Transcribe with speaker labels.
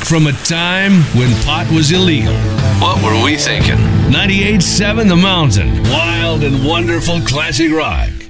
Speaker 1: Back from a time when pot was illegal.
Speaker 2: What were we thinking?
Speaker 1: 98.7 The Mountain. Wild and wonderful classic rock.